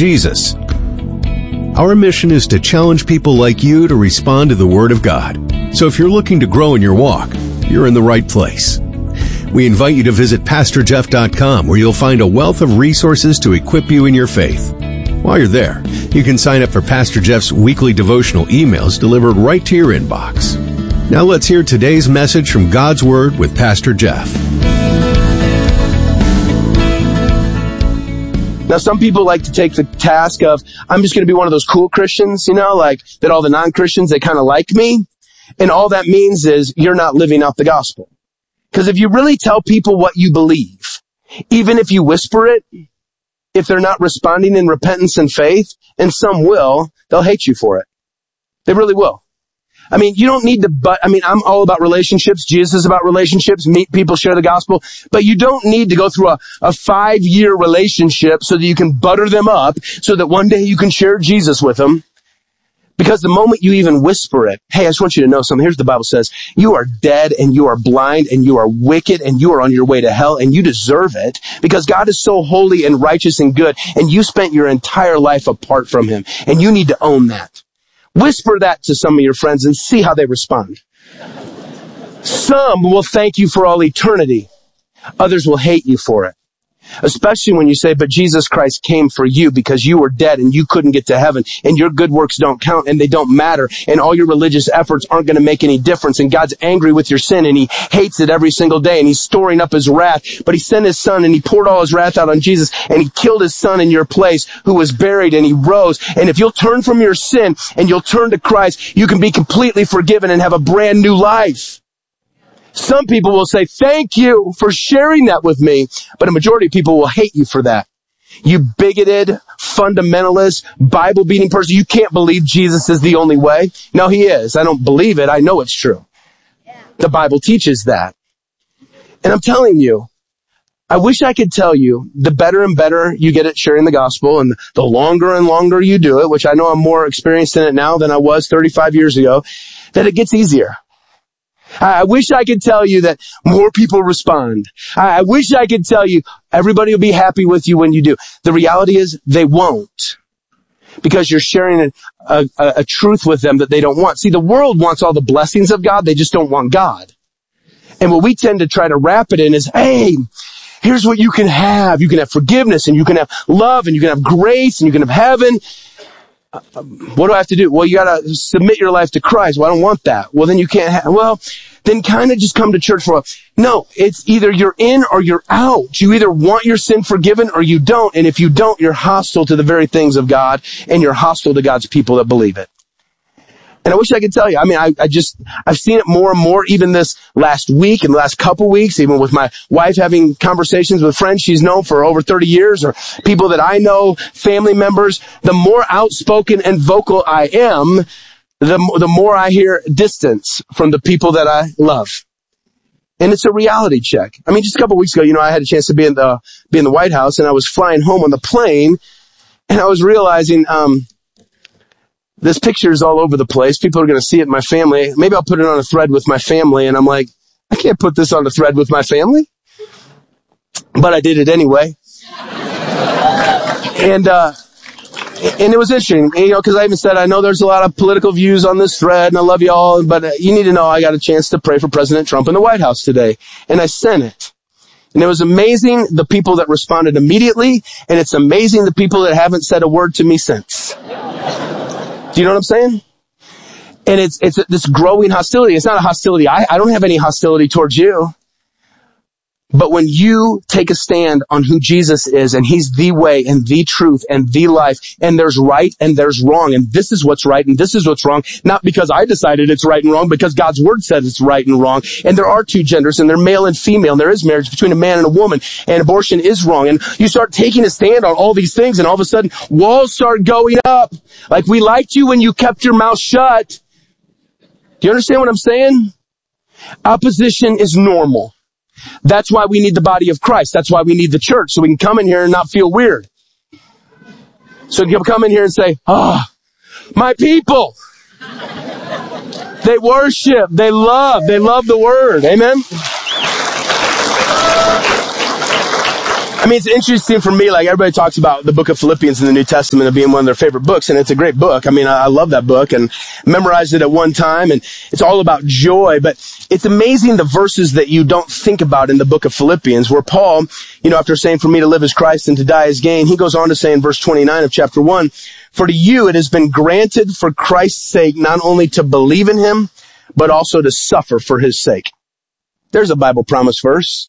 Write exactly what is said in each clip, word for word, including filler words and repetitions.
Jesus. Our mission is to challenge people like you to respond to the Word of God. So if you're looking to grow in your walk, you're in the right place. We invite you to visit pastor jeff dot com, where you'll find a wealth of resources to equip you in your faith. While you're there, you can sign up for Pastor Jeff's weekly devotional emails delivered right to your inbox. Now let's hear today's message from God's Word with Pastor Jeff. Now, some people like to take the task of, I'm just going to be one of those cool Christians, you know, like that all the non-Christians, they kind of like me. And all that means is you're not living out the gospel. Because if you really tell people what you believe, even if you whisper it, if they're not responding in repentance and faith, and some will, they'll hate you for it. They really will. I mean, you don't need to, but, I mean, I'm all about relationships. Jesus is about relationships. Meet people, share the gospel. But you don't need to go through a, a five-year relationship so that you can butter them up so that one day you can share Jesus with them. Because the moment you even whisper it, hey, I just want you to know something. Here's what the Bible says. You are dead and you are blind and you are wicked and you are on your way to hell and you deserve it because God is so holy and righteous and good and you spent your entire life apart from him and you need to own that. Whisper that to some of your friends and see how they respond. Some will thank you for all eternity. Others will hate you for it. Especially when you say, but Jesus Christ came for you because you were dead and you couldn't get to heaven and your good works don't count and they don't matter and all your religious efforts aren't going to make any difference and God's angry with your sin and he hates it every single day and he's storing up his wrath. But he sent his son and he poured all his wrath out on Jesus and he killed his son in your place who was buried and he rose. And if you'll turn from your sin and you'll turn to Christ, you can be completely forgiven and have a brand new life. Some people will say, thank you for sharing that with me, but a majority of people will hate you for that. You bigoted, fundamentalist, Bible-beating person, you can't believe Jesus is the only way. No, he is. I don't believe it. I know it's true. The Bible teaches that. And I'm telling you, I wish I could tell you the better and better you get at sharing the gospel and the longer and longer you do it, which I know I'm more experienced in it now than I was thirty-five years ago, that it gets easier. I wish I could tell you that more people respond. I wish I could tell you everybody will be happy with you when you do. The reality is they won't because you're sharing a, a, a truth with them that they don't want. See, the world wants all the blessings of God. They just don't want God. And what we tend to try to wrap it in is, hey, here's what you can have. You can have forgiveness and you can have love and you can have grace and you can have heaven. What do I have to do? Well, you gotta submit your life to Christ. Well, I don't want that. Well, then you can't have, well, then kind of just come to church for a while. No, it's either you're in or you're out. You either want your sin forgiven or you don't. And if you don't, you're hostile to the very things of God and you're hostile to God's people that believe it. And I wish I could tell you. I mean, I, I just, I've seen it more and more even this last week and the last couple weeks, even with my wife having conversations with friends she's known for over thirty years or people that I know, family members. The more outspoken and vocal I am, the, the more I hear distance from the people that I love. And it's a reality check. I mean, just a couple weeks ago, you know, I had a chance to be in the, be in the White House and I was flying home on the plane and I was realizing, um, this picture is all over the place. People are going to see it in my family. Maybe I'll put it on a thread with my family. And I'm like, I can't put this on a thread with my family. But I did it anyway. and, uh, and it was interesting, you know, cause I even said, I know there's a lot of political views on this thread and I love you all, but uh, you need to know I got a chance to pray for President Trump in the White House today. And I sent it. And it was amazing the people that responded immediately. And it's amazing the people that haven't said a word to me since. Do you know what I'm saying? And it's, it's this growing hostility. It's not a hostility. I, I don't have any hostility towards you. But when you take a stand on who Jesus is and he's the way and the truth and the life and there's right and there's wrong and this is what's right and this is what's wrong, not because I decided it's right and wrong, because God's word says it's right and wrong. And there are two genders and they're male and female and there is marriage between a man and a woman and abortion is wrong. And you start taking a stand on all these things and all of a sudden walls start going up. Like we liked you when you kept your mouth shut. Do you understand what I'm saying? Opposition is normal. That's why we need the body of Christ. That's why we need the church, so we can come in here and not feel weird. So you can come in here and say, ah, oh, my people. They worship, they love, they love the word. Amen? I mean, it's interesting for me, like everybody talks about the book of Philippians in the New Testament of being one of their favorite books, and it's a great book. I mean, I, I love that book and memorized it at one time, and it's all about joy, but it's amazing the verses that you don't think about in the book of Philippians, where Paul, you know, after saying for me to live as Christ and to die as gain, he goes on to say in verse twenty-nine of chapter one, for to you it has been granted for Christ's sake not only to believe in him, but also to suffer for his sake. There's a Bible promise verse.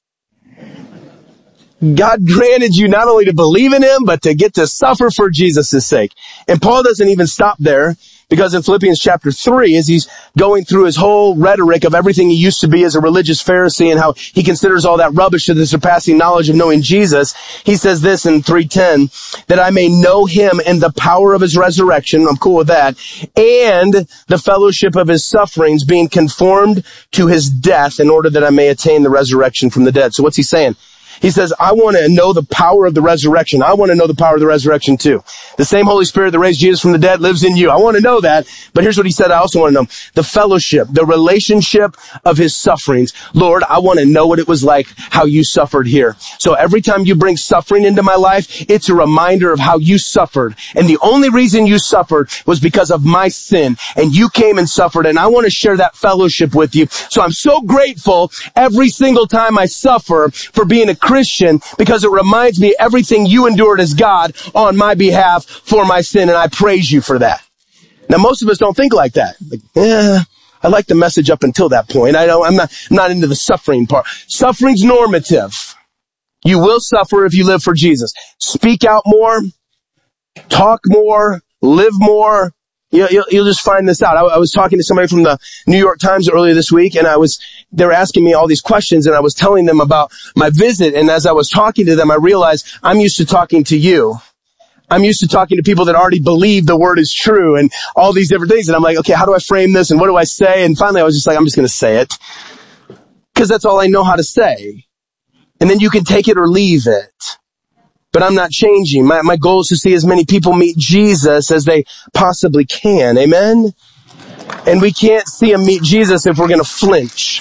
God granted you not only to believe in him, but to get to suffer for Jesus' sake. And Paul doesn't even stop there, because in Philippians chapter three, as he's going through his whole rhetoric of everything he used to be as a religious Pharisee and how he considers all that rubbish to the surpassing knowledge of knowing Jesus, he says this in three ten, that I may know him and the power of his resurrection, I'm cool with that, and the fellowship of his sufferings, being conformed to his death, in order that I may attain the resurrection from the dead. So what's he saying? He says, I want to know the power of the resurrection. I want to know the power of the resurrection too. The same Holy Spirit that raised Jesus from the dead lives in you. I want to know that. But here's what he said I also want to know. The fellowship, the relationship of his sufferings. Lord, I want to know what it was like, how you suffered here. So every time you bring suffering into my life, it's a reminder of how you suffered. And the only reason you suffered was because of my sin. And you came and suffered. And I want to share that fellowship with you. So I'm so grateful every single time I suffer for being a Christian, because it reminds me everything you endured as God on my behalf for my sin, and I praise you for that. Now, most of us don't think like that. Like, yeah, I like the message up until that point. I don't, I'm not, I'm not into the suffering part. Suffering's normative. You will suffer if you live for Jesus. Speak out more, talk more, live more. You'll, you'll, you'll just find this out. I, I was talking to somebody from the New York Times earlier this week, and I was, they were asking me all these questions, and I was telling them about my visit, and as I was talking to them, I realized I'm used to talking to you. I'm used to talking to people that already believe the word is true, and all these different things, and I'm like, okay, how do I frame this, and what do I say? And finally, I was just like, I'm just gonna say it. Because that's all I know how to say. And then you can take it or leave it. But I'm not changing. My, my goal is to see as many people meet Jesus as they possibly can. Amen? And we can't see them meet Jesus if we're going to flinch.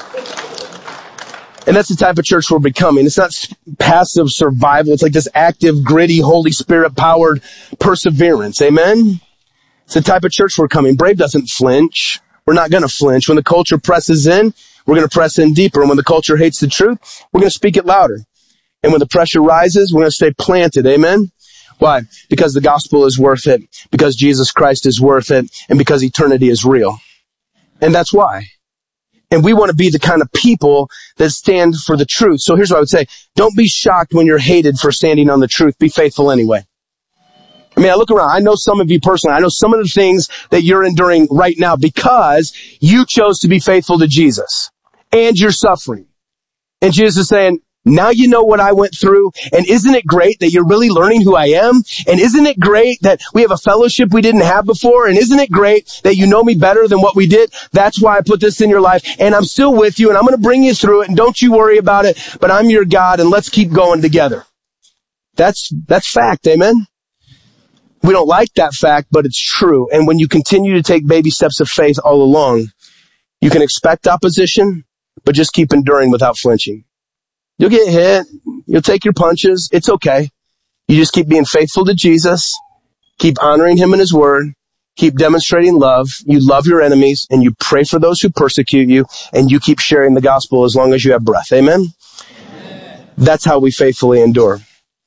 And that's the type of church we're becoming. It's not passive survival. It's like this active, gritty, Holy Spirit-powered perseverance. Amen? It's the type of church we're coming. Brave doesn't flinch. We're not going to flinch. When the culture presses in, we're going to press in deeper. And when the culture hates the truth, we're going to speak it louder. And when the pressure rises, we're going to stay planted. Amen? Why? Because the gospel is worth it. Because Jesus Christ is worth it. And because eternity is real. And that's why. And we want to be the kind of people that stand for the truth. So here's what I would say. Don't be shocked when you're hated for standing on the truth. Be faithful anyway. I mean, I look around. I know some of you personally. I know some of the things that you're enduring right now because you chose to be faithful to Jesus. And you're suffering. And Jesus is saying, now you know what I went through, and isn't it great that you're really learning who I am? And isn't it great that we have a fellowship we didn't have before? And isn't it great that you know me better than what we did? That's why I put this in your life, and I'm still with you, and I'm going to bring you through it, and don't you worry about it, but I'm your God, and let's keep going together. That's, that's fact, amen? We don't like that fact, but it's true. And when you continue to take baby steps of faith all along, you can expect opposition, but just keep enduring without flinching. You'll get hit. You'll take your punches. It's okay. You just keep being faithful to Jesus. Keep honoring him and his word. Keep demonstrating love. You love your enemies and you pray for those who persecute you, and you keep sharing the gospel as long as you have breath. Amen? Amen. That's how we faithfully endure.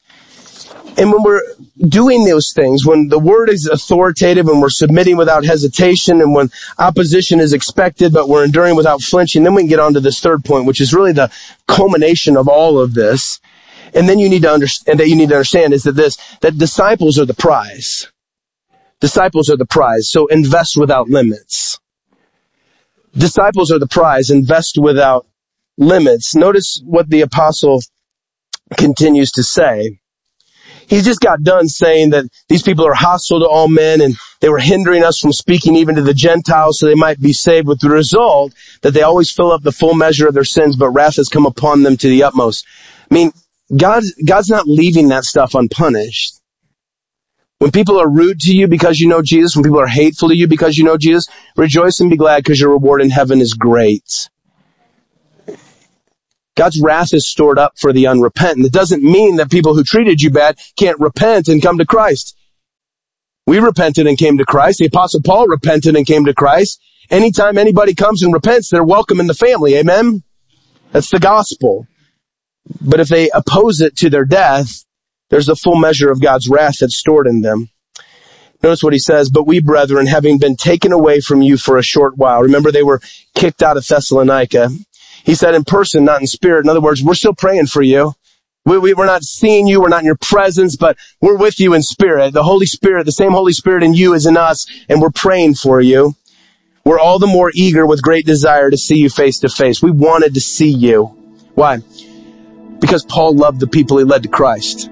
And when we're doing those things, when the word is authoritative and we're submitting without hesitation, and when opposition is expected but we're enduring without flinching, then we can get on to this third point, which is really the culmination of all of this. And then you need to understand, that you need to understand is that this, that disciples are the prize. Disciples are the prize. So invest without limits. Disciples are the prize. Invest without limits. Notice what the apostle continues to say. He just got done saying that these people are hostile to all men, and they were hindering us from speaking even to the Gentiles so they might be saved, with the result that they always fill up the full measure of their sins, but wrath has come upon them to the utmost. I mean, God, God's not leaving that stuff unpunished. When people are rude to you because you know Jesus, when people are hateful to you because you know Jesus, rejoice and be glad, because your reward in heaven is great. God's wrath is stored up for the unrepentant. It doesn't mean that people who treated you bad can't repent and come to Christ. We repented and came to Christ. The Apostle Paul repented and came to Christ. Anytime anybody comes and repents, they're welcome in the family. Amen? That's the gospel. But if they oppose it to their death, there's a full measure of God's wrath that's stored in them. Notice what he says, but we, brethren, having been taken away from you for a short while. Remember, they were kicked out of Thessalonica. He said in person, not in spirit. In other words, we're still praying for you. We, we, we're not seeing you. We're not in your presence, but we're with you in spirit. The Holy Spirit, the same Holy Spirit in you is in us, and we're praying for you. We're all the more eager with great desire to see you face to face. We wanted to see you. Why? Because Paul loved the people he led to Christ.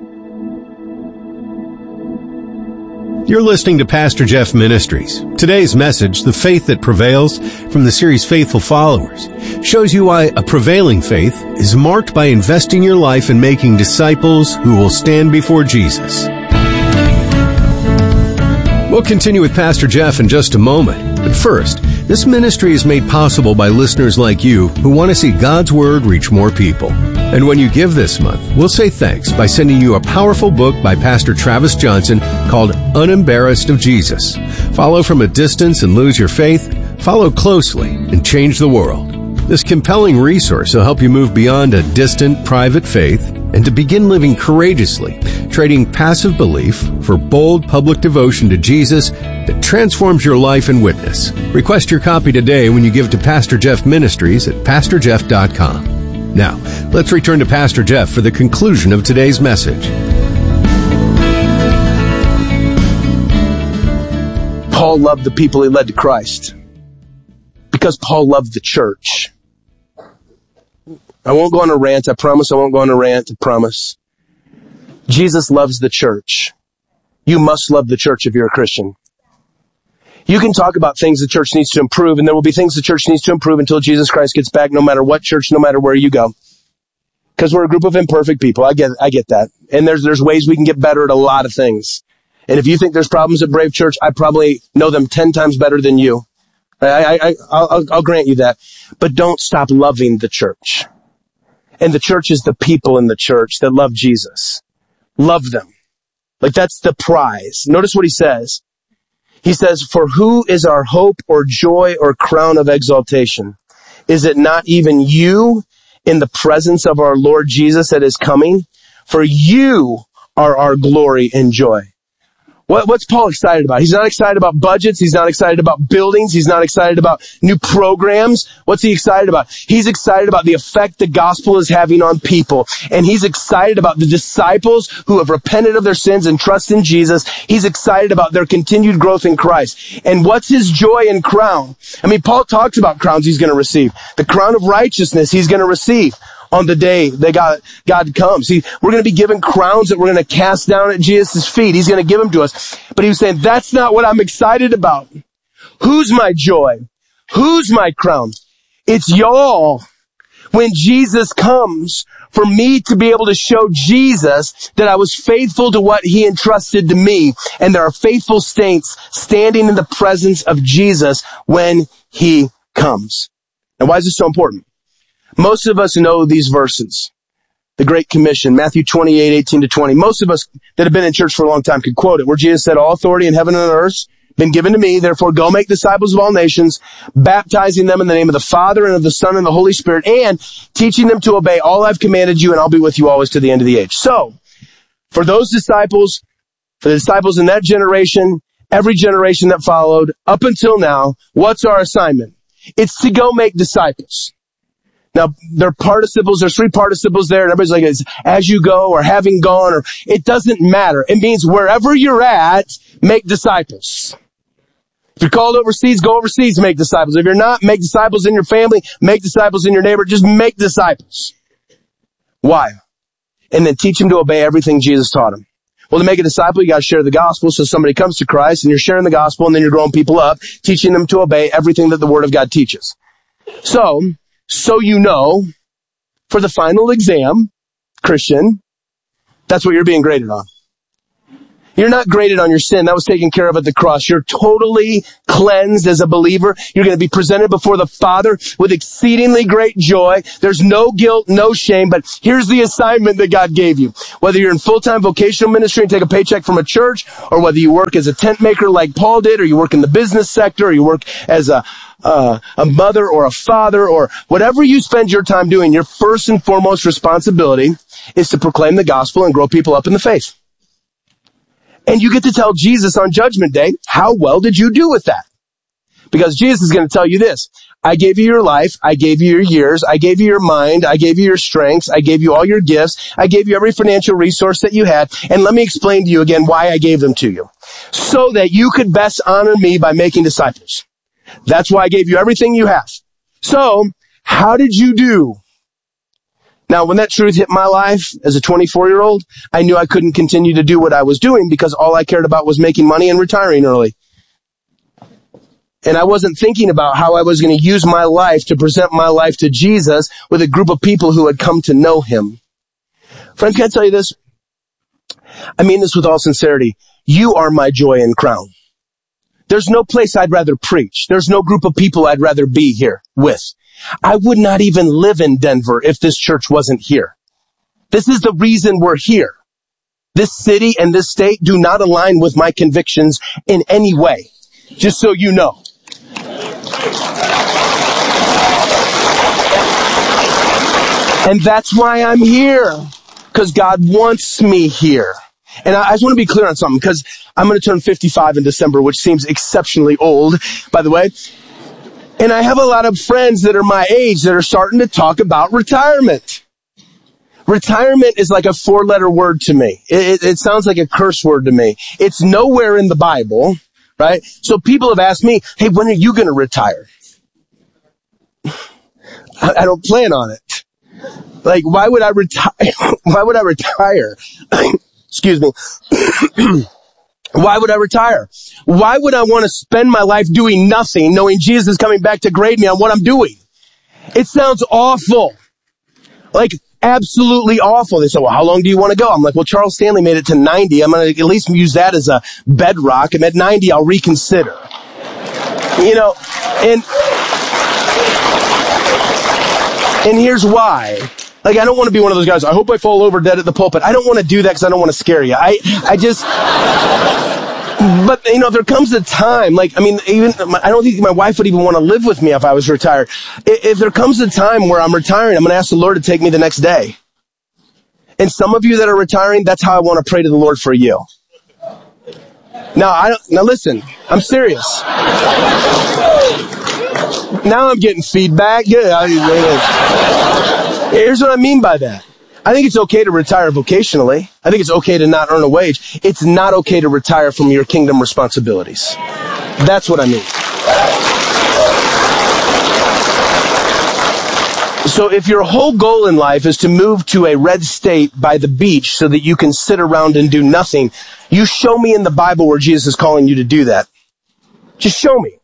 You're listening to Pastor Jeff Ministries. Today's message, The Faith That Prevails, from the series Faithful Followers, shows you why a prevailing faith is marked by investing your life in making disciples who will stand before Jesus. We'll continue with Pastor Jeff in just a moment. But first, this ministry is made possible by listeners like you who want to see God's Word reach more people. And when you give this month, we'll say thanks by sending you a powerful book by Pastor Travis Johnson called Unembarrassed of Jesus. Follow from a distance and lose your faith. Follow closely and change the world. This compelling resource will help you move beyond a distant, private faith and to begin living courageously, trading passive belief for bold public devotion to Jesus that transforms your life and witness. Request your copy today when you give to Pastor Jeff Ministries at pastor jeff dot com. Now, let's return to Pastor Jeff for the conclusion of today's message. Paul loved the people he led to Christ because Paul loved the church. I won't go on a rant. I promise I won't go on a rant. I promise. Jesus loves the church. You must love the church if you're a Christian. You can talk about things the church needs to improve, and there will be things the church needs to improve until Jesus Christ gets back, no matter what church, no matter where you go. Because we're a group of imperfect people. I get, I get that. And there's, there's ways we can get better at a lot of things. And if you think there's problems at Brave Church, I probably know them ten times better than you. I, I, I, I'll, I'll grant you that. But don't stop loving the church. And the church is the people in the church that love Jesus. Love them. Like that's the prize. Notice what he says. He says, for who is our hope or joy or crown of exaltation? Is it not even you in the presence of our Lord Jesus at his coming? For you are our glory and joy. What, what's Paul excited about? He's not excited about budgets. He's not excited about buildings. He's not excited about new programs. What's he excited about? He's excited about the effect the gospel is having on people. And he's excited about the disciples who have repented of their sins and trust in Jesus. He's excited about their continued growth in Christ. And what's his joy and crown? I mean, Paul talks about crowns he's going to receive. The crown of righteousness he's going to receive on the day that God, God comes. See, we're going to be given crowns that we're going to cast down at Jesus' feet. He's going to give them to us. But he was saying, that's not what I'm excited about. Who's my joy? Who's my crown? It's y'all. When Jesus comes, for me to be able to show Jesus that I was faithful to what he entrusted to me. And there are faithful saints standing in the presence of Jesus when he comes. And why is this so important? Most of us know these verses. The Great Commission, Matthew twenty-eight, eighteen to twenty. Most of us that have been in church for a long time could quote it, where Jesus said, all authority in heaven and on earth been given to me. Therefore, go make disciples of all nations, baptizing them in the name of the Father and of the Son and the Holy Spirit, and teaching them to obey all I've commanded you, and I'll be with you always to the end of the age. So, for those disciples, for the disciples in that generation, every generation that followed, up until now, what's our assignment? It's to go make disciples. Now, there are participles, there's three participles there, and everybody's like, it's as you go, or having gone, or it doesn't matter. It means wherever you're at, make disciples. If you're called overseas, go overseas, make disciples. If you're not, make disciples in your family, make disciples in your neighbor, just make disciples. Why? And then teach them to obey everything Jesus taught them. Well, to make a disciple, you gotta share the gospel, so somebody comes to Christ, and you're sharing the gospel, and then you're growing people up, teaching them to obey everything that the Word of God teaches. So, So you know, for the final exam, Christian, that's what you're being graded on. You're not graded on your sin. That was taken care of at the cross. You're totally cleansed as a believer. You're going to be presented before the Father with exceedingly great joy. There's no guilt, no shame, but here's the assignment that God gave you. Whether you're in full-time vocational ministry and take a paycheck from a church, or whether you work as a tent maker like Paul did, or you work in the business sector, or you work as a uh, a mother or a father, or whatever you spend your time doing, your first and foremost responsibility is to proclaim the gospel and grow people up in the faith. And you get to tell Jesus on Judgment Day, how well did you do with that? Because Jesus is going to tell you this. I gave you your life. I gave you your years. I gave you your mind. I gave you your strengths. I gave you all your gifts. I gave you every financial resource that you had. And let me explain to you again why I gave them to you. So that you could best honor me by making disciples. That's why I gave you everything you have. So, how did you do? Now, when that truth hit my life as a twenty-four-year-old, I knew I couldn't continue to do what I was doing because all I cared about was making money and retiring early. And I wasn't thinking about how I was going to use my life to present my life to Jesus with a group of people who had come to know him. Friends, can I tell you this? I mean this with all sincerity. You are my joy and crown. There's no place I'd rather preach. There's no group of people I'd rather be here with. I would not even live in Denver if this church wasn't here. This is the reason we're here. This city and this state do not align with my convictions in any way. Just so you know. And that's why I'm here. Because God wants me here. And I just want to be clear on something, because I'm going to turn fifty-five in December, which seems exceptionally old, by the way. And I have a lot of friends that are my age that are starting to talk about retirement. Retirement is like a four-letter word to me. It, it, it sounds like a curse word to me. It's nowhere in the Bible, right? So people have asked me, hey, when are you going to retire? I, I don't plan on it. Like, why would I retire? Why would I retire? Excuse me. Why would I retire? Why would I want to spend my life doing nothing, knowing Jesus is coming back to grade me on what I'm doing? It sounds awful. Like, absolutely awful. They say, well, how long do you want to go? I'm like, well, Charles Stanley made it to ninety. I'm going to at least use that as a bedrock. And at ninety, I'll reconsider. You know, and, and here's why. Like, I don't want to be one of those guys, I hope I fall over dead at the pulpit. I don't want to do that because I don't want to scare you. I, I just, but, you know, there comes a time, like, I mean, even, I don't think my wife would even want to live with me if I was retired. If there comes a time where I'm retiring, I'm going to ask the Lord to take me the next day. And some of you that are retiring, that's how I want to pray to the Lord for you. Now, I don't, now listen, I'm serious. Now I'm getting feedback. Yeah, here's what I mean by that. I think it's okay to retire vocationally. I think it's okay to not earn a wage. It's not okay to retire from your kingdom responsibilities. That's what I mean. So if your whole goal in life is to move to a red state by the beach so that you can sit around and do nothing, you show me in the Bible where Jesus is calling you to do that. Just show me.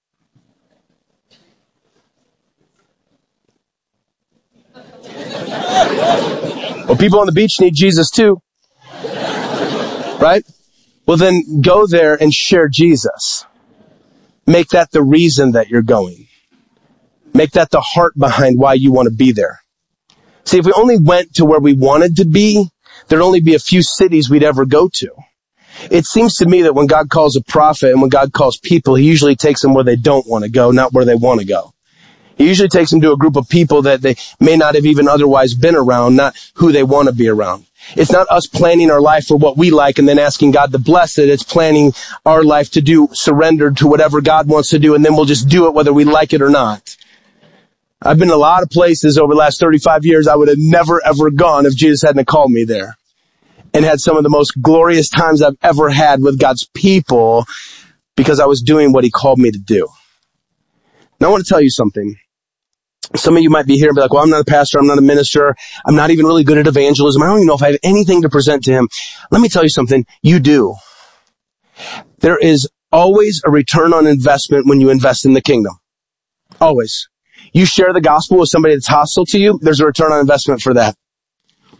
Well, people on the beach need Jesus too. Right? Well, then go there and share Jesus. Make that the reason that you're going. Make that the heart behind why you want to be there. See, if we only went to where we wanted to be, there'd only be a few cities we'd ever go to. It seems to me that when God calls a prophet and when God calls people, he usually takes them where they don't want to go, not where they want to go. He usually takes them to a group of people that they may not have even otherwise been around, not who they want to be around. It's not us planning our life for what we like and then asking God to bless it. It's planning our life to do surrendered to whatever God wants to do, and then we'll just do it whether we like it or not. I've been in a lot of places over the last thirty-five years I would have never, ever gone if Jesus hadn't called me there, and had some of the most glorious times I've ever had with God's people because I was doing what he called me to do. Now I want to tell you something. Some of you might be here and be like, well, I'm not a pastor, I'm not a minister, I'm not even really good at evangelism, I don't even know if I have anything to present to him. Let me tell you something, you do. There is always a return on investment when you invest in the kingdom. Always. You share the gospel with somebody that's hostile to you, there's a return on investment for that.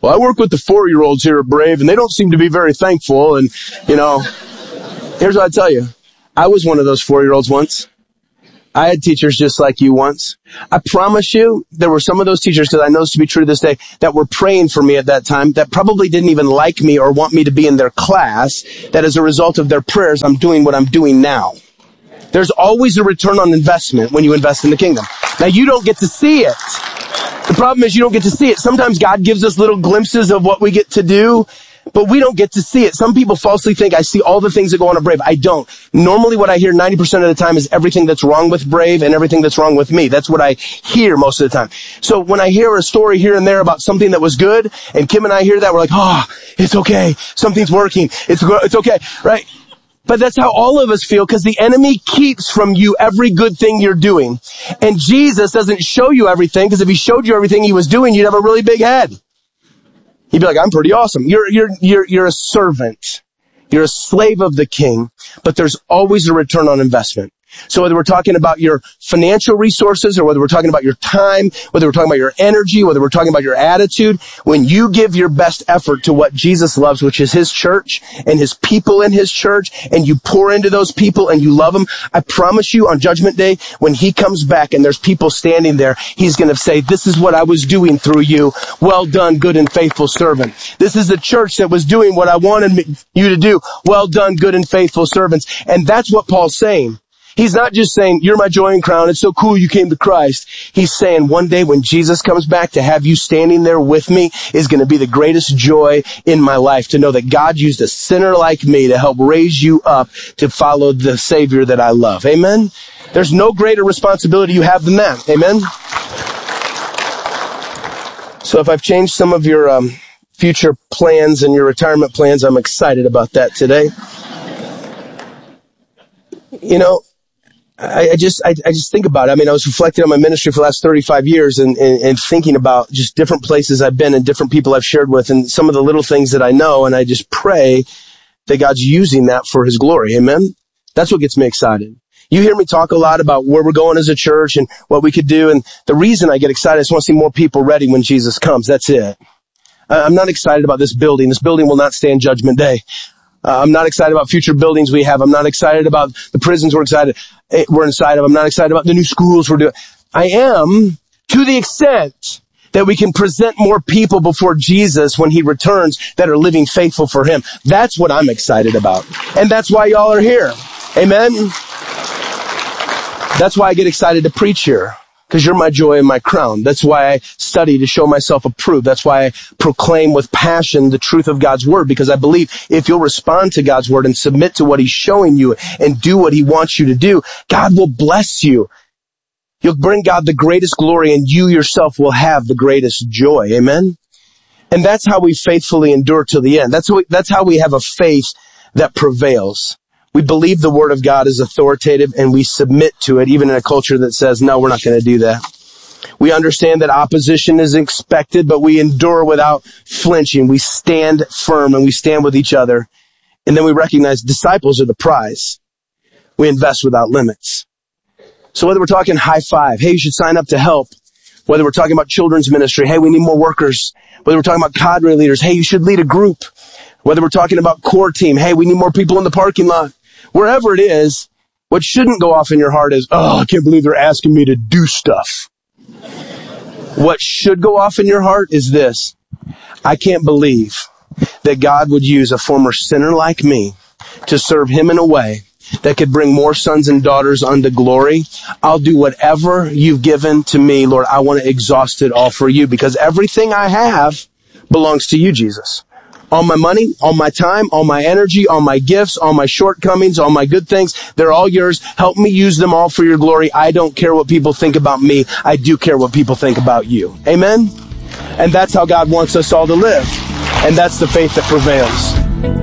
well, I work with the four-year-olds here at Brave, and they don't seem to be very thankful. And, you know, here's what I tell you. I was one of those four-year-olds once. I had teachers just like you once. I promise you, there were some of those teachers, because I know this to be true to this day, that were praying for me at that time, that probably didn't even like me or want me to be in their class, that as a result of their prayers, I'm doing what I'm doing now. There's always a return on investment when you invest in the kingdom. Now, you don't get to see it. The problem is you don't get to see it. Sometimes God gives us little glimpses of what we get to do, but we don't get to see it. Some people falsely think I see all the things that go on at Brave. I don't. Normally what I hear ninety percent of the time is everything that's wrong with Brave and everything that's wrong with me. That's what I hear most of the time. So when I hear a story here and there about something that was good, and Kim and I hear that, we're like, oh, it's okay. Something's working. It's, it's okay, right? But that's how all of us feel, because the enemy keeps from you every good thing you're doing. And Jesus doesn't show you everything, because if he showed you everything he was doing, you'd have a really big head. You'd be like, I'm pretty awesome. You're, you're, you're, you're a servant. You're a slave of the king, but there's always a return on investment. So whether we're talking about your financial resources, or whether we're talking about your time, whether we're talking about your energy, whether we're talking about your attitude, when you give your best effort to what Jesus loves, which is his church and his people in his church, and you pour into those people and you love them, I promise you on Judgment Day, when he comes back and there's people standing there, he's going to say, this is what I was doing through you. Well done, good and faithful servant. This is the church that was doing what I wanted you to do. Well done, good and faithful servants. And that's what Paul's saying. He's not just saying, you're my joy and crown, it's so cool you came to Christ. He's saying one day when Jesus comes back, to have you standing there with me is going to be the greatest joy in my life, to know that God used a sinner like me to help raise you up to follow the Savior that I love. Amen? There's no greater responsibility you have than that. Amen? So if I've changed some of your um, future plans and your retirement plans, I'm excited about that today. You know, I, I just, I, I just think about it. I mean, I was reflecting on my ministry for the last thirty-five years and, and, and thinking about just different places I've been and different people I've shared with and some of the little things that I know. And I just pray that God's using that for his glory. Amen. That's what gets me excited. You hear me talk a lot about where we're going as a church and what we could do. And the reason I get excited is I want to see more people ready when Jesus comes. That's it. I'm not excited about this building. This building will not stand Judgment Day. Uh, I'm not excited about future buildings we have. I'm not excited about the prisons we're excited, we're inside of. I'm not excited about the new schools we're doing. I am, to the extent that we can present more people before Jesus when he returns that are living faithful for him. That's what I'm excited about. And that's why y'all are here. Amen? That's why I get excited to preach here. Because you're my joy and my crown. That's why I study to show myself approved. That's why I proclaim with passion the truth of God's word. Because I believe if you'll respond to God's word and submit to what he's showing you and do what he wants you to do, God will bless you. You'll bring God the greatest glory and you yourself will have the greatest joy. Amen? And that's how we faithfully endure to the end. That's how we, that's how we have a faith that prevails. We believe the word of God is authoritative and we submit to it, even in a culture that says, no, we're not going to do that. We understand that opposition is expected, but we endure without flinching. We stand firm and we stand with each other. And then we recognize disciples are the prize. We invest without limits. So whether we're talking high five, hey, you should sign up to help. Whether we're talking about children's ministry, hey, we need more workers. Whether we're talking about cadre leaders, hey, you should lead a group. Whether we're talking about core team, hey, we need more people in the parking lot. Wherever it is, what shouldn't go off in your heart is, oh, I can't believe they're asking me to do stuff. What should go off in your heart is this. I can't believe that God would use a former sinner like me to serve him in a way that could bring more sons and daughters unto glory. I'll do whatever you've given to me, Lord. I want to exhaust it all for you because everything I have belongs to you, Jesus. All my money, all my time, all my energy, all my gifts, all my shortcomings, all my good things, they're all yours. Help me use them all for your glory. I don't care what people think about me. I do care what people think about you. Amen? And that's how God wants us all to live. And that's the faith that prevails.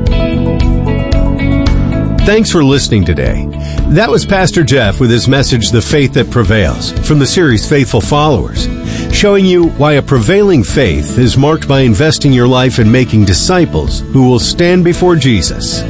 Thanks for listening today. That was Pastor Jeff with his message, The Faith That Prevails, from the series Faithful Followers, showing you why a prevailing faith is marked by investing your life in making disciples who will stand before Jesus.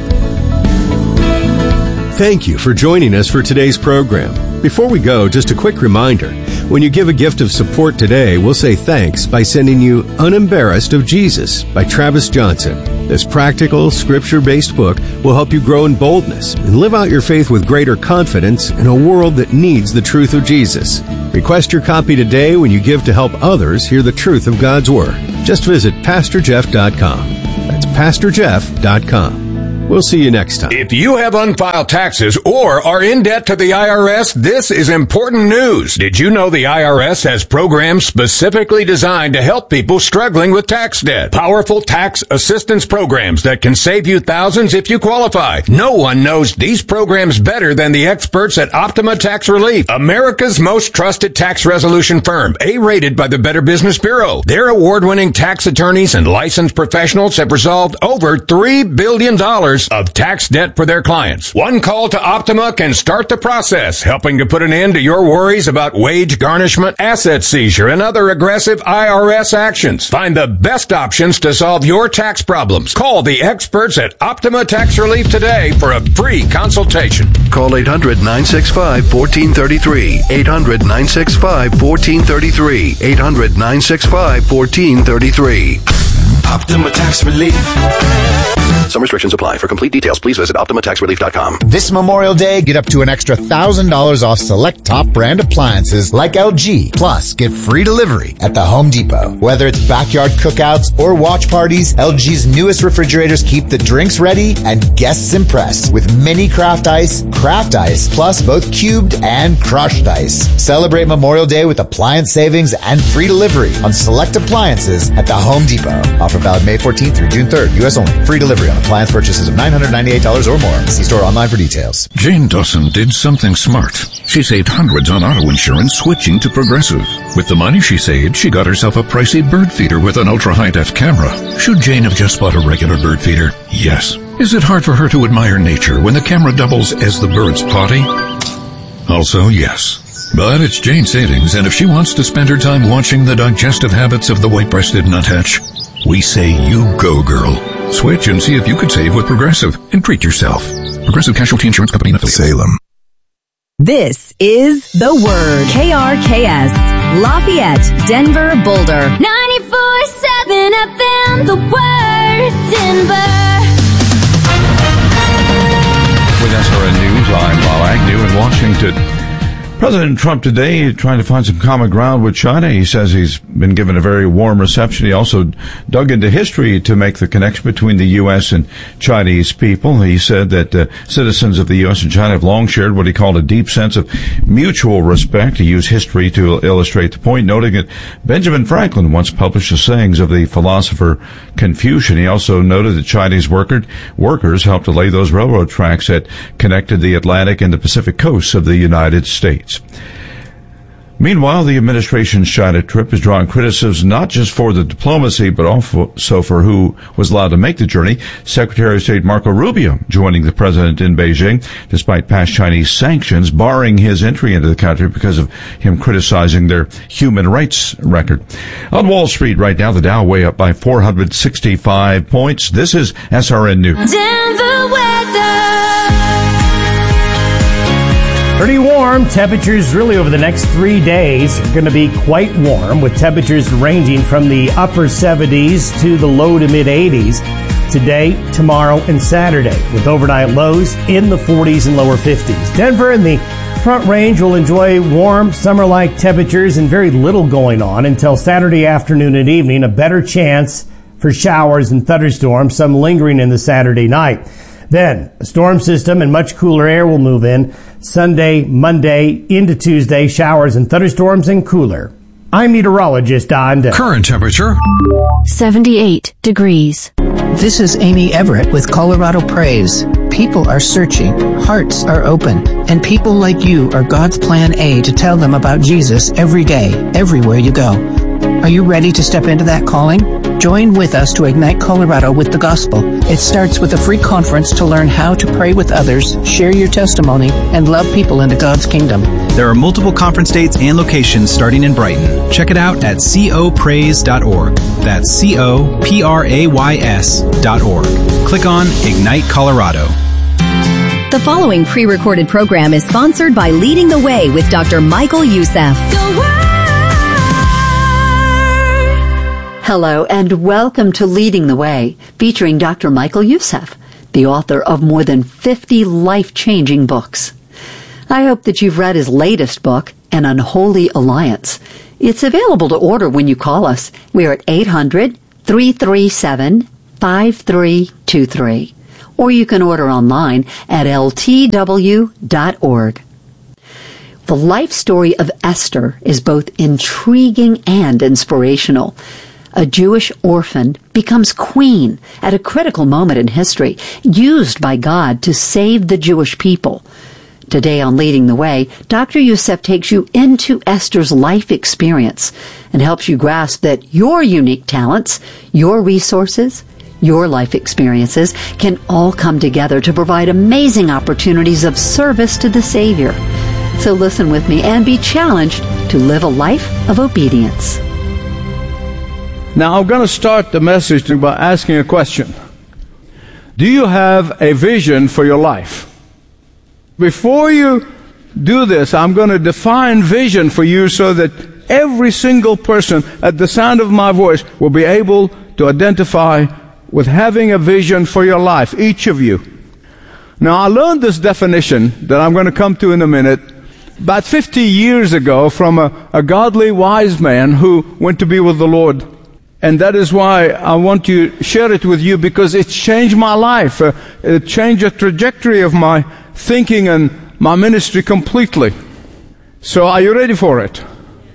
Thank you for joining us for today's program. Before we go, just a quick reminder, When you give a gift of support today, we'll say thanks by sending you Unembarrassed of Jesus by Travis Johnson. This practical, scripture-based book will help you grow in boldness and live out your faith with greater confidence in a world that needs the truth of Jesus. Request your copy today when you give to help others hear the truth of God's Word. Just visit pastor jeff dot com. That's pastor jeff dot com. We'll see you next time. If you have unfiled taxes or are in debt to the I R S, this is important news. Did you know the I R S has programs specifically designed to help people struggling with tax debt? Powerful tax assistance programs that can save you thousands if you qualify. No one knows these programs better than the experts at Optima Tax Relief, America's most trusted tax resolution firm, A-rated by the Better Business Bureau. Their award-winning tax attorneys and licensed professionals have resolved over three billion dollars of tax debt for their clients. One call to Optima can start the process, helping to put an end to your worries about wage garnishment, asset seizure, and other aggressive I R S actions. Find the best options to solve your tax problems. Call the experts at Optima Tax Relief today for a free consultation. Call eight hundred, nine six five, one four three three. eight hundred, nine six five, one four three three. eight hundred, nine six five, one four three three. Optima Tax Relief. Some restrictions apply. For complete details, please visit optima tax relief dot com. This Memorial Day, get up to an extra one thousand dollars off select top brand appliances like L G. Plus, get free delivery at the Home Depot. Whether it's backyard cookouts or watch parties, L G's newest refrigerators keep the drinks ready and guests impressed with mini craft ice, craft ice, plus both cubed and crushed ice. Celebrate Memorial Day with appliance savings and free delivery on select appliances at the Home Depot. Offer valid May fourteenth through June third. U S only. Free delivery on appliance purchases of nine hundred ninety-eight dollars or more. See store online for details. Jane Dawson did something smart. She saved hundreds on auto insurance switching to Progressive. With the money she saved, she got herself a pricey bird feeder with an ultra-high-def camera. Should Jane have just bought a regular bird feeder? Yes. Is it hard for her to admire nature when the camera doubles as the bird's potty? Also, yes. But it's Jane's savings, and if she wants to spend her time watching the digestive habits of the white-breasted nuthatch, we say you go, girl. Switch and see if you could save with Progressive and treat yourself. Progressive Casualty Insurance Company and affiliates. Salem. This is The Word. K R K S. Lafayette, Denver, Boulder. ninety-four seven F M. The Word, Denver. With S R N News, I'm Bob Agnew in Washington. President Trump today trying to find some common ground with China. He says he's been given a very warm reception. He also dug into history to make the connection between the U S and Chinese people. He said that uh, citizens of the U S and China have long shared what he called a deep sense of mutual respect. He used history to illustrate the point, noting that Benjamin Franklin once published the sayings of the philosopher Confucius. He also noted that Chinese worker, workers helped to lay those railroad tracks that connected the Atlantic and the Pacific coasts of the United States. Meanwhile, the administration's China trip is drawing criticism not just for the diplomacy, but also for who was allowed to make the journey. Secretary of State Marco Rubio joining the president in Beijing, despite past Chinese sanctions barring his entry into the country because of him criticizing their human rights record. On Wall Street right now, the Dow way up by four hundred sixty-five points. This is S R N News. Denver weather. Pretty warm. Temperatures really over the next three days are going to be quite warm, with temperatures ranging from the upper seventies to the low to mid eighties today, tomorrow, and Saturday, with overnight lows in the forties and lower fifties. Denver and the Front Range will enjoy warm, summer-like temperatures and very little going on until Saturday afternoon and evening. A better chance for showers and thunderstorms, some lingering in the Saturday night. Then, a storm system and much cooler air will move in Sunday, Monday, into Tuesday, showers and thunderstorms and cooler. I'm meteorologist Don Day. Current temperature seventy-eight degrees. This is Amy Everett with Colorado Praise. People are searching, hearts are open, and people like you are God's plan A to tell them about Jesus every day, everywhere you go. Are you ready to step into that calling? Join with us to ignite Colorado with the gospel. It starts with a free conference to learn how to pray with others, share your testimony, and love people into God's kingdom. There are multiple conference dates and locations starting in Brighton. Check it out at co praise dot org. That's C O P R A Y S dot org. Click on Ignite Colorado. The following pre-recorded program is sponsored by Leading the Way with Doctor Michael Youssef. Hello and welcome to Leading the Way, featuring Doctor Michael Youssef, the author of more than fifty life-changing books. I hope that you've read his latest book, An Unholy Alliance. It's available to order when you call us. We're at eight hundred, three three seven, five three two three. Or you can order online at L T W dot org. The life story of Esther is both intriguing and inspirational. A Jewish orphan becomes queen at a critical moment in history, used by God to save the Jewish people. Today on Leading the Way, Doctor Youssef takes you into Esther's life experience and helps you grasp that your unique talents, your resources, your life experiences can all come together to provide amazing opportunities of service to the Savior. So listen with me and be challenged to live a life of obedience. Now, I'm going to start the message by asking a question. Do you have a vision for your life? Before you do this, I'm going to define vision for you so that every single person at the sound of my voice will be able to identify with having a vision for your life, each of you. Now, I learned this definition that I'm going to come to in a minute about fifty years ago from a, a godly, wise man who went to be with the Lord. And that is why I want to share it with you, because it's changed my life. Uh, it changed the trajectory of my thinking and my ministry completely. So are you ready for it?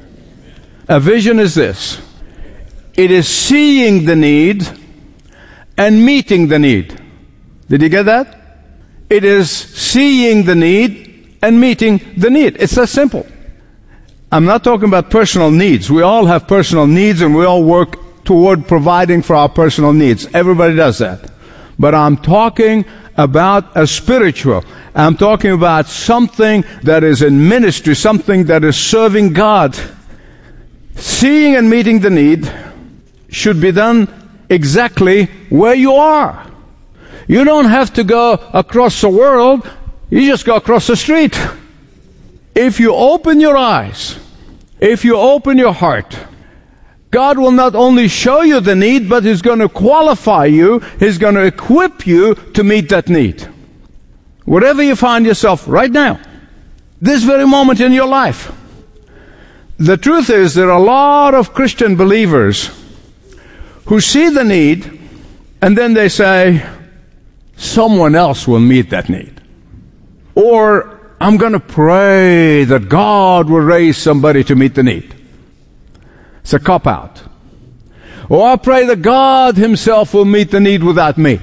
A vision is this. It is seeing the need and meeting the need. Did you get that? It is seeing the need and meeting the need. It's that simple. I'm not talking about personal needs. We all have personal needs and we all work toward providing for our personal needs. Everybody does that. But I'm talking about a spiritual. I'm talking about something that is in ministry, something that is serving God. Seeing and meeting the need should be done exactly where you are. You don't have to go across the world. You just go across the street. If you open your eyes, if you open your heart, God will not only show you the need, but He's going to qualify you. He's going to equip you to meet that need. Wherever you find yourself right now, this very moment in your life. The truth is, there are a lot of Christian believers who see the need, and then they say, someone else will meet that need. Or, I'm going to pray that God will raise somebody to meet the need. It's a cop-out. Or I pray that God Himself will meet the need without me.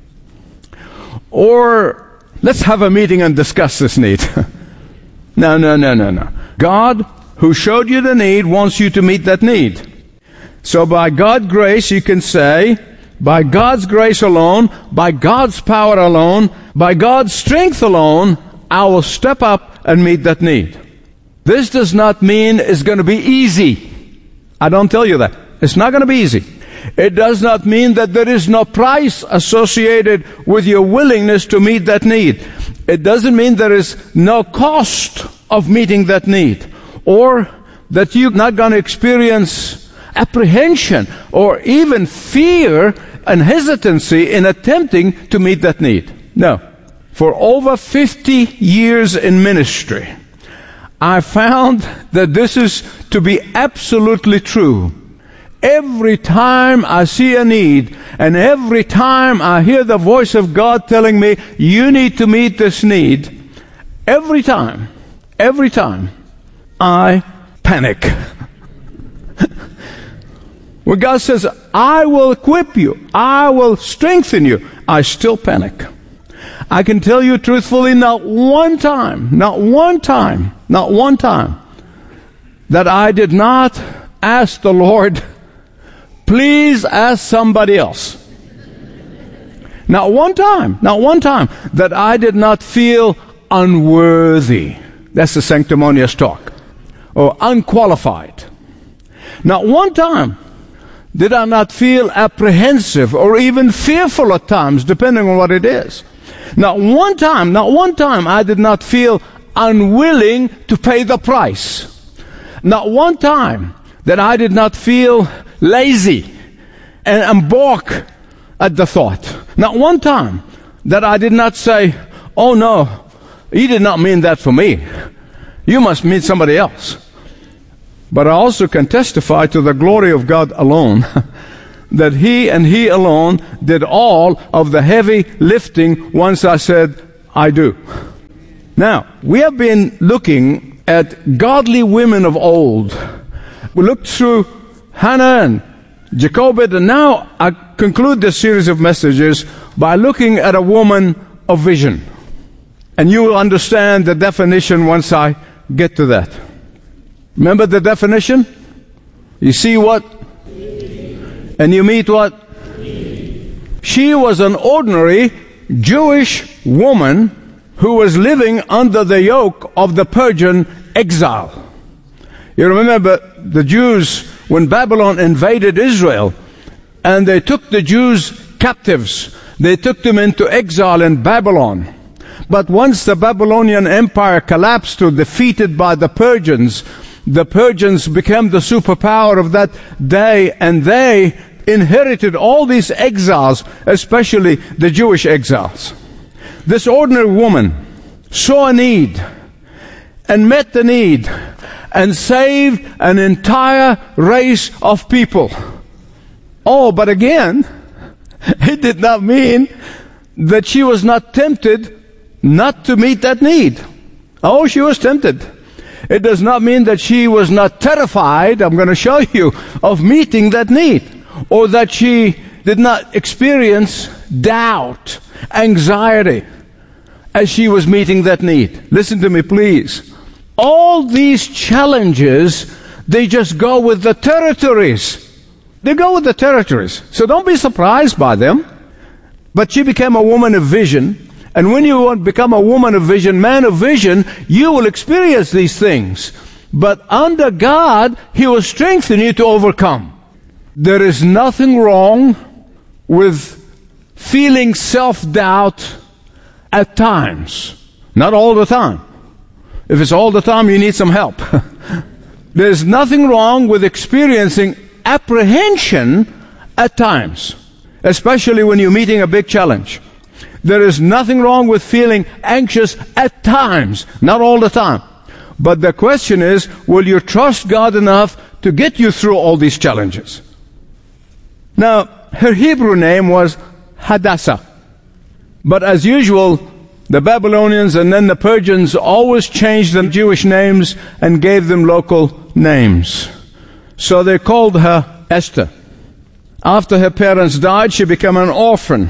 Or, let's have a meeting and discuss this need. No, no, no, no, no. God, who showed you the need, wants you to meet that need. So by God's grace, you can say, by God's grace alone, by God's power alone, by God's strength alone, I will step up and meet that need. This does not mean it's going to be easy. I don't tell you that. It's not going to be easy. It does not mean that there is no price associated with your willingness to meet that need. It doesn't mean there is no cost of meeting that need, or that you're not going to experience apprehension or even fear and hesitancy in attempting to meet that need. No. For over fifty years in ministry, I found that this is to be absolutely true. Every time I see a need, and every time I hear the voice of God telling me, you need to meet this need, every time, every time, I panic. When God says, I will equip you, I will strengthen you, I still panic. I can tell you truthfully, not one time, not one time, not one time, that I did not ask the Lord, please ask somebody else. Not one time, not one time, that I did not feel unworthy. That's the sanctimonious talk. Or unqualified. Not one time did I not feel apprehensive or even fearful at times, depending on what it is. Not one time, not one time I did not feel unwilling to pay the price. Not one time that I did not feel lazy and, and balk at the thought. Not one time that I did not say, oh no, you did not mean that for me. You must mean somebody else. But I also can testify to the glory of God alone, that He and He alone did all of the heavy lifting once I said, I do. Now, we have been looking at godly women of old. We looked through Hannah and Jochebed, and now I conclude this series of messages by looking at a woman of vision. And you will understand the definition once I get to that. Remember the definition? You see what? And you meet what? She was an ordinary Jewish woman who was living under the yoke of the Persian exile. You remember the Jews, when Babylon invaded Israel, and they took the Jews captives, they took them into exile in Babylon. But once the Babylonian Empire collapsed or defeated by the Persians, the Persians became the superpower of that day, and they inherited all these exiles, especially the Jewish exiles. This ordinary woman saw a need and met the need and saved an entire race of people. Oh, but again, it did not mean that she was not tempted not to meet that need. Oh, she was tempted. It does not mean that she was not terrified, I'm going to show you, of meeting that need, or that she did not experience doubt, anxiety, as she was meeting that need. Listen to me, please. All these challenges, they just go with the territories. They go with the territories. So don't be surprised by them. But she became a woman of vision. And when you become a woman of vision, man of vision, you will experience these things. But under God, He will strengthen you to overcome. There is nothing wrong with feeling self-doubt at times. Not all the time. If it's all the time, you need some help. There's nothing wrong with experiencing apprehension at times, especially when you're meeting a big challenge. There is nothing wrong with feeling anxious at times, not all the time. But the question is, will you trust God enough to get you through all these challenges? Now, her Hebrew name was Hadassah. But as usual, the Babylonians and then the Persians always changed the Jewish names and gave them local names. So they called her Esther. After her parents died, she became an orphan.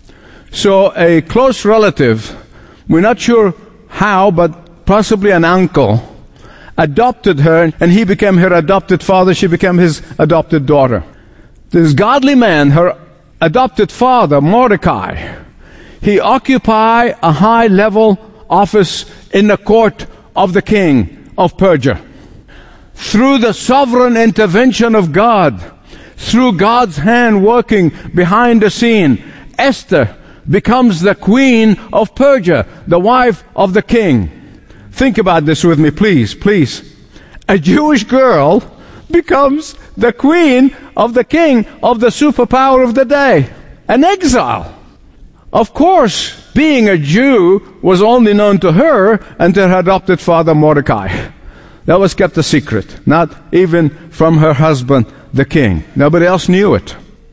So a close relative, we're not sure how, but possibly an uncle, adopted her, and he became her adopted father. She became his adopted daughter. This godly man, her adopted father, Mordecai, he occupied a high-level office in the court of the king of Persia. Through the sovereign intervention of God, through God's hand working behind the scene, Esther becomes the queen of Persia, the wife of the king. Think about this with me, please, please. A Jewish girl becomes the queen of the king of the superpower of the day, an exile. Of course, being a Jew was only known to her and to her adopted father Mordecai. That was kept a secret, not even from her husband, the king. Nobody else knew it.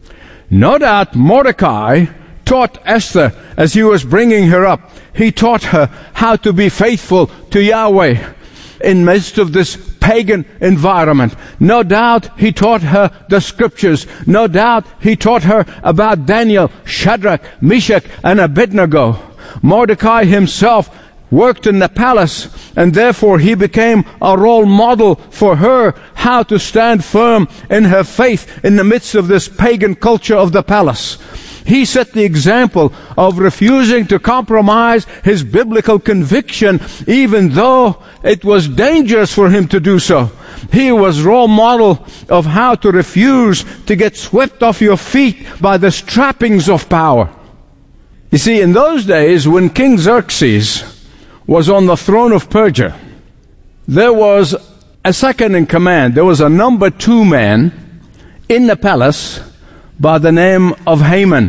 No doubt Mordecai taught Esther as he was bringing her up. He taught her how to be faithful to Yahweh in the midst of this pagan environment. No doubt he taught her the scriptures. No doubt he taught her about Daniel, Shadrach, Meshach, and Abednego. Mordecai himself worked in the palace, and therefore he became a role model for her how to stand firm in her faith in the midst of this pagan culture of the palace. He set the example of refusing to compromise his biblical conviction, even though it was dangerous for him to do so. He was role model of how to refuse to get swept off your feet by the trappings of power. You see, in those days, when King Xerxes was on the throne of Persia, there was a second in command. There was a number two man in the palace by the name of Haman.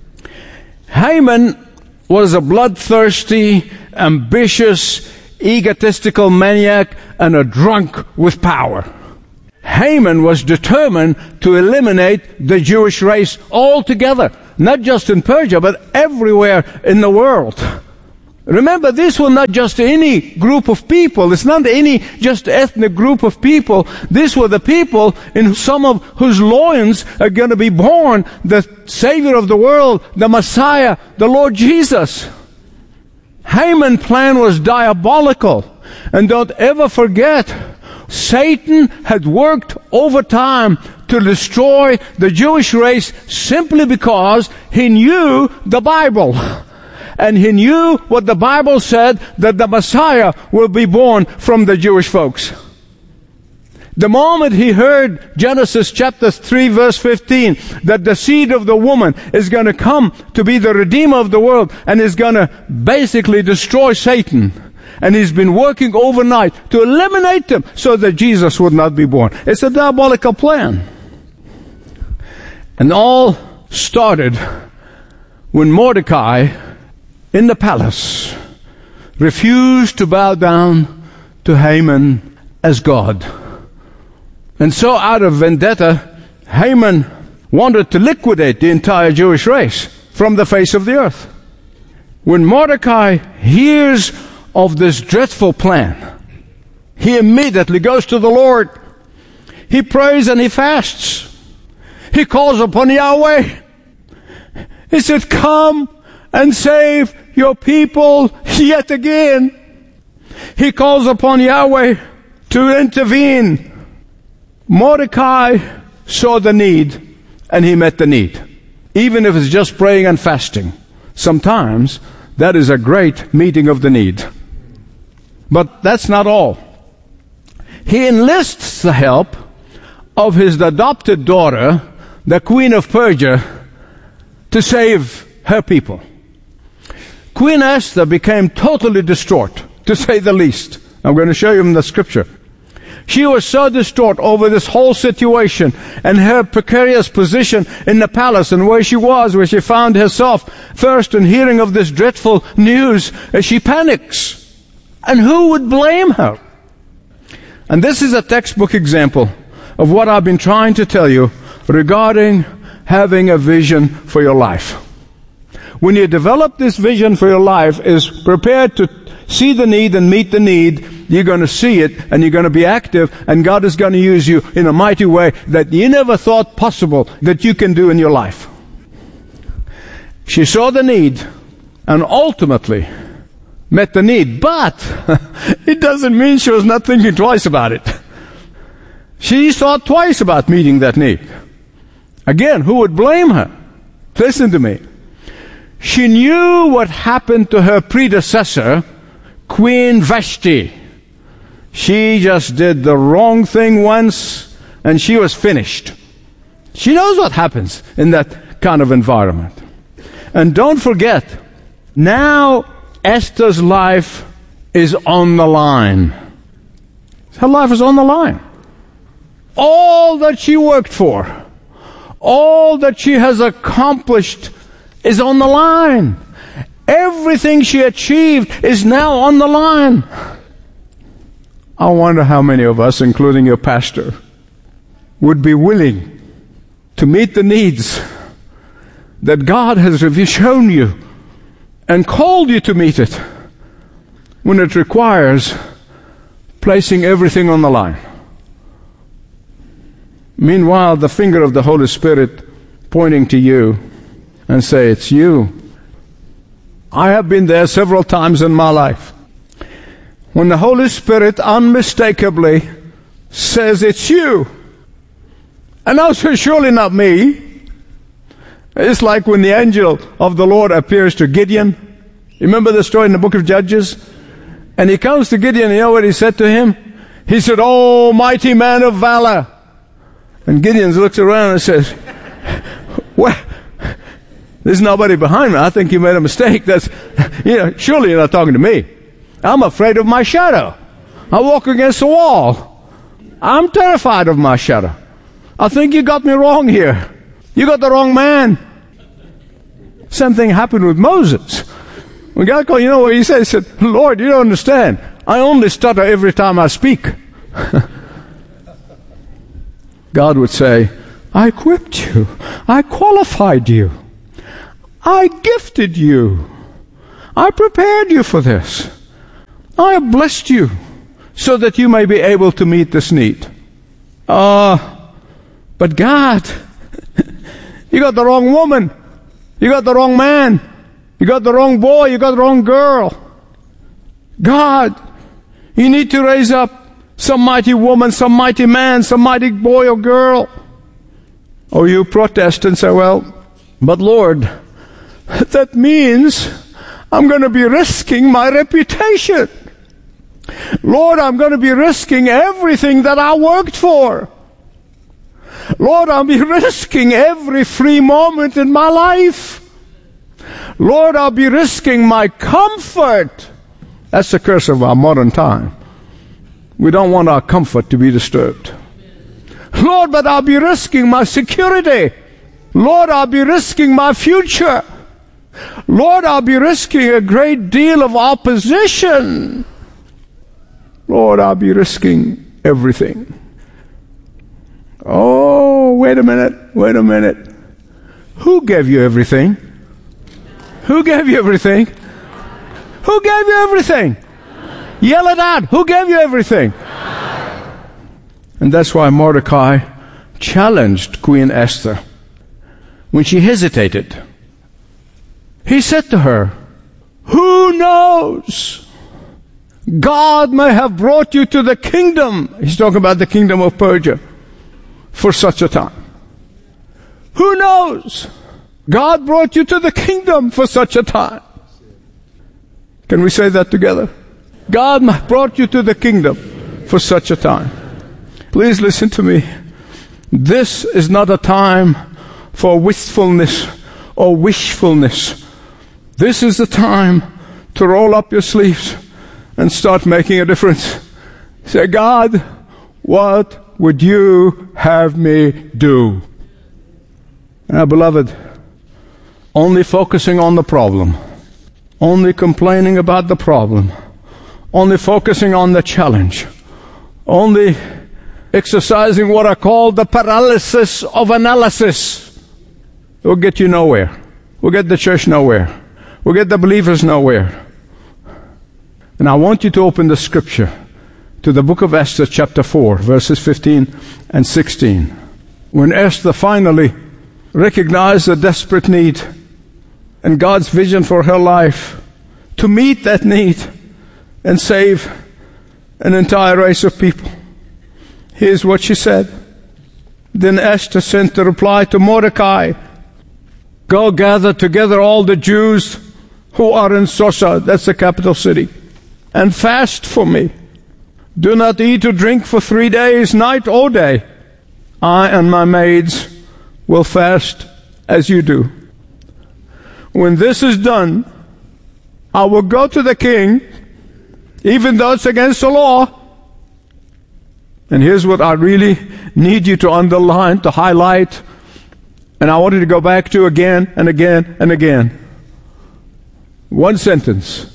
Haman was a bloodthirsty, ambitious, egotistical maniac and a drunk with power. Haman was determined to eliminate the Jewish race altogether, not just in Persia, but everywhere in the world. Remember, this was not just any group of people. It's not any just ethnic group of people. These were the people in some of whose loins are going to be born the Savior of the world, the Messiah, the Lord Jesus. Haman's plan was diabolical. And don't ever forget, Satan had worked overtime to destroy the Jewish race simply because he knew the Bible. And he knew what the Bible said, that the Messiah will be born from the Jewish folks. The moment he heard Genesis chapter three verse fifteen, that the seed of the woman is going to come to be the Redeemer of the world and is going to basically destroy Satan. And he's been working overnight to eliminate them so that Jesus would not be born. It's a diabolical plan. And all started when Mordecai in the palace refused to bow down to Haman as God. And so out of vendetta, Haman wanted to liquidate the entire Jewish race from the face of the earth. When Mordecai hears of this dreadful plan, he immediately goes to the Lord. He prays and he fasts. He calls upon Yahweh. He said, come and save your people yet again. He calls upon Yahweh to intervene. Mordecai saw the need and he met the need. Even if it's just praying and fasting. Sometimes that is a great meeting of the need. But that's not all. He enlists the help of his adopted daughter, the Queen of Persia, to save her people. Queen Esther became totally distraught, to say the least. I'm going to show you in the scripture. She was so distraught over this whole situation and her precarious position in the palace and where she was, where she found herself first in hearing of this dreadful news, as she panics. And who would blame her? And this is a textbook example of what I've been trying to tell you regarding having a vision for your life. When you develop this vision for your life, is prepared to see the need and meet the need, you're going to see it and you're going to be active, and God is going to use you in a mighty way that you never thought possible that you can do in your life. She saw the need and ultimately met the need, but it doesn't mean she was not thinking twice about it. She thought twice about meeting that need. Again, who would blame her? Listen to me. She knew what happened to her predecessor, Queen Vashti. She just did the wrong thing once and she was finished. She knows what happens in that kind of environment. And don't forget, now Esther's life is on the line. Her life is on the line. All that she worked for, all that she has accomplished is on the line. Everything she achieved is now on the line. I wonder how many of us, including your pastor, would be willing to meet the needs that God has shown you and called you to meet it when it requires placing everything on the line. Meanwhile, the finger of the Holy Spirit pointing to you and say, it's you. I have been there several times in my life. When the Holy Spirit unmistakably says, it's you. And I'll say, surely not me. It's like when the angel of the Lord appears to Gideon. You remember the story in the book of Judges? And he comes to Gideon, you know what he said to him? He said, "Oh, mighty man of valor." And Gideon looks around and says, "Well, there's nobody behind me. I think you made a mistake. That's, you know, surely you're not talking to me. I'm afraid of my shadow. I walk against the wall. I'm terrified of my shadow. I think you got me wrong here. You got the wrong man." Same thing happened with Moses. When God called, you know what he said? He said, "Lord, you don't understand. I only stutter every time I speak." God would say, "I equipped you. I qualified you. I gifted you. I prepared you for this. I have blessed you so that you may be able to meet this need." Uh, but God, you got the wrong woman. You got the wrong man. You got the wrong boy. You got the wrong girl. God, you need to raise up some mighty woman, some mighty man, some mighty boy or girl. Or you protest and say, "Well, but Lord, that means I'm going to be risking my reputation. Lord, I'm going to be risking everything that I worked for. Lord, I'll be risking every free moment in my life. Lord, I'll be risking my comfort." That's the curse of our modern time. We don't want our comfort to be disturbed. "Lord, but I'll be risking my security. Lord, I'll be risking my future. Lord, I'll be risking a great deal of opposition. Lord, I'll be risking everything." Oh, wait a minute, wait a minute. Who gave you everything? Who gave you everything? Who gave you everything? Yell it out. Who gave you everything? And that's why Mordecai challenged Queen Esther when she hesitated. He said to her, "Who knows? God may have brought you to the kingdom." He's talking about the kingdom of Persia. "For such a time." Who knows? God brought you to the kingdom for such a time. Can we say that together? God brought you to the kingdom for such a time. Please listen to me. This is not a time for wistfulness or wishfulness. This is the time to roll up your sleeves and start making a difference. Say, "God, what would you have me do?" Now, beloved, only focusing on the problem, only complaining about the problem, only focusing on the challenge, only exercising what I call the paralysis of analysis, will get you nowhere. Will get the church nowhere. Will get the believers nowhere. And I want you to open the scripture to the book of Esther, chapter four, verses fifteen and sixteen. When Esther finally recognized the desperate need and God's vision for her life to meet that need and save an entire race of people. Here's what she said. Then Esther sent the reply to Mordecai, "Go gather together all the Jews who are in Susa," that's the capital city, "and fast for me. Do not eat or drink for three days, night or day. I and my maids will fast as you do. When this is done, I will go to the king, even though it's against the law." And here's what I really need you to underline, to highlight, and I want you to go back to again and again and again. One sentence.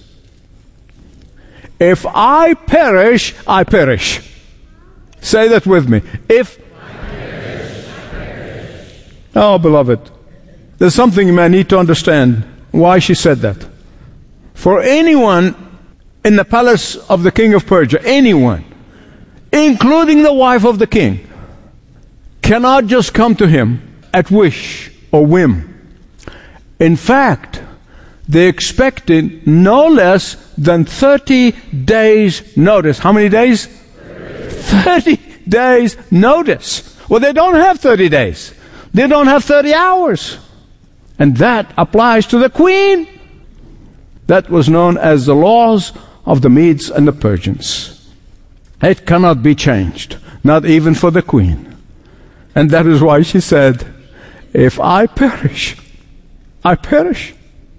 If I perish, I perish. Say that with me. If I perish, I perish. Oh, beloved, there's something you may need to understand why she said that. For anyone in the palace of the king of Persia, anyone, including the wife of the king, cannot just come to him at wish or whim. In fact, they expected no less than thirty days notice. How many days? thirty days notice. Well, they don't have thirty days. They don't have thirty hours. And that applies to the queen. That was known as the laws of the Medes and the Persians. It cannot be changed, not even for the queen. And that is why she said, if I perish, I perish.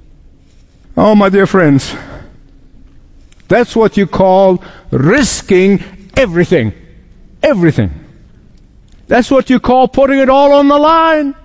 Oh, my dear friends, that's what you call risking everything. Everything. That's what you call putting it all on the line.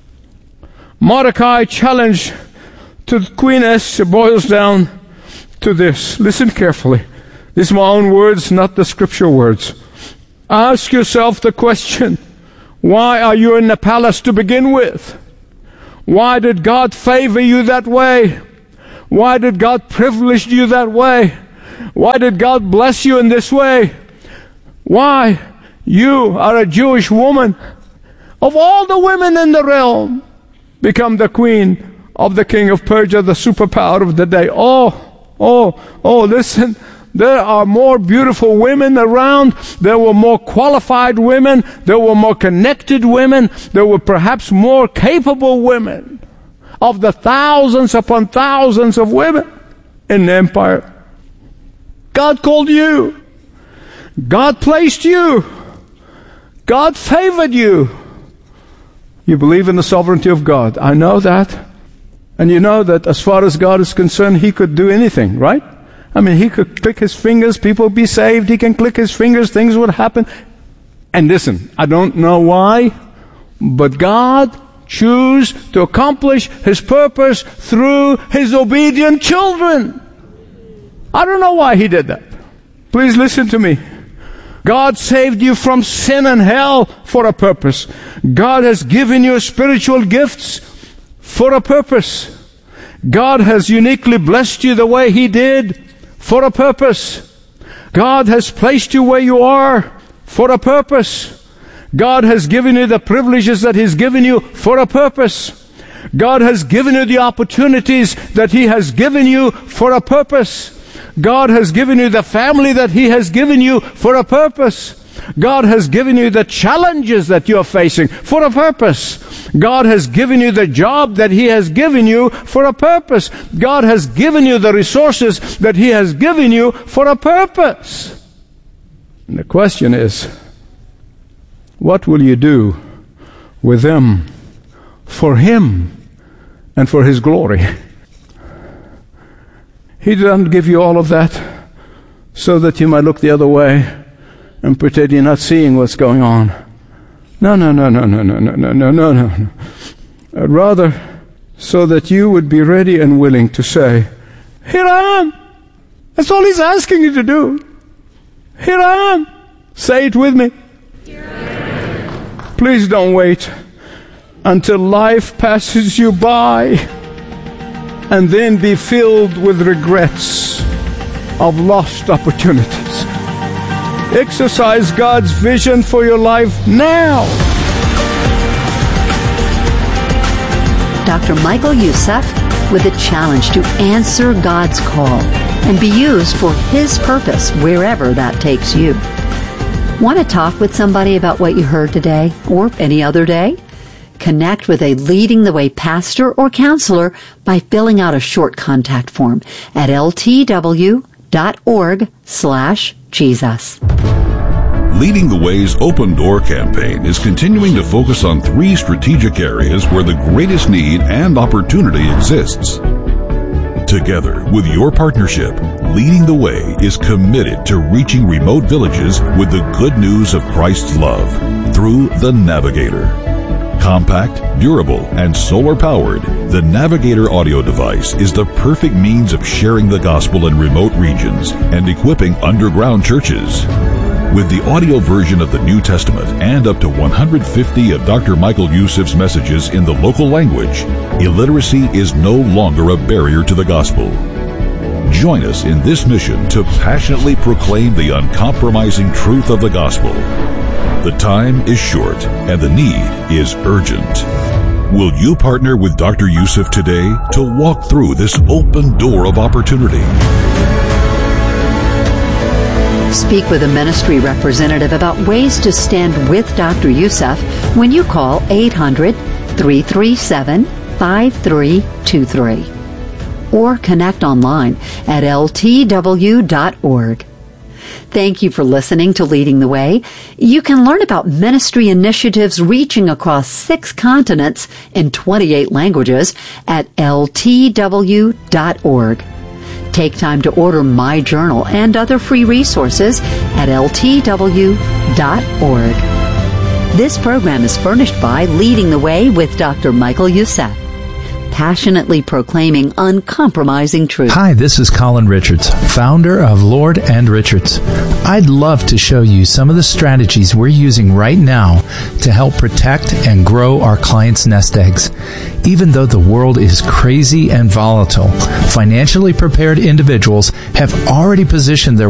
Mordecai challenge to Queen Esther boils down to this. Listen carefully. These are my own words, not the scripture words. Ask yourself the question, why are you in the palace to begin with? Why did God favor you that way? Why did God privilege you that way? Why did God bless you in this way? Why? You are a Jewish woman. Of all the women in the realm, become the queen of the king of Persia, the superpower of the day. Oh, oh, oh, listen. There are more beautiful women around. There were more qualified women. There were more connected women. There were perhaps more capable women of the thousands upon thousands of women in the empire. God called you. God placed you. God favored you. You believe in the sovereignty of God. I know that. And you know that as far as God is concerned, He could do anything, right? I mean, He could click His fingers, people would be saved. He can click His fingers, things would happen. And listen, I don't know why, but God chose to accomplish His purpose through His obedient children. I don't know why He did that. Please listen to me. God saved you from sin and hell for a purpose. God has given you spiritual gifts for a purpose. God has uniquely blessed you the way He did for a purpose. God has placed you where you are for a purpose. God has given you the privileges that He's given you for a purpose. God has given you the opportunities that He has given you for a purpose. God has given you the family that He has given you for a purpose. God has given you the challenges that you're facing for a purpose. God has given you the job that He has given you for a purpose. God has given you the resources that He has given you for a purpose. And the question is, what will you do with them for Him and for His glory? He didn't give you all of that so that you might look the other way and pretend you're not seeing what's going on. No, no, no, no, no, no, no, no, no, no, no. Rather, so that you would be ready and willing to say, here I am. That's all He's asking you to do. Here I am. Say it with me. Please don't wait until life passes you by and then be filled with regrets of lost opportunities. Exercise God's vision for your life now. Doctor Michael Youssef with a challenge to answer God's call and be used for His purpose wherever that takes you. Want to talk with somebody about what you heard today or any other day? Connect with a Leading the Way pastor or counselor by filling out a short contact form at ltw.org slash Jesus. Leading the Way's Open Door campaign is continuing to focus on three strategic areas where the greatest need and opportunity exists. Together, with your partnership, Leading the Way is committed to reaching remote villages with the good news of Christ's love through the Navigator. Compact, durable, and solar-powered, the Navigator audio device is the perfect means of sharing the gospel in remote regions and equipping underground churches. With the audio version of the New Testament and up to one hundred fifty of Doctor Michael Youssef's messages in the local language, illiteracy is no longer a barrier to the gospel. Join us in this mission to passionately proclaim the uncompromising truth of the gospel. The time is short and the need is urgent. Will you partner with Doctor Youssef today to walk through this open door of opportunity? Speak with a ministry representative about ways to stand with Doctor Youssef when you call eight hundred, three three seven, five three two three. Or connect online at L T W dot org. Thank you for listening to Leading the Way. You can learn about ministry initiatives reaching across six continents in twenty-eight languages at L T W dot org. Take time to order my journal and other free resources at L T W dot org. This program is furnished by Leading the Way with Doctor Michael Youssef, passionately proclaiming uncompromising truth. Hi, this is Colin Richards, founder of Lord and Richards. I'd love to show you some of the strategies we're using right now to help protect and grow our clients' nest eggs. Even though the world is crazy and volatile, financially prepared individuals have already positioned their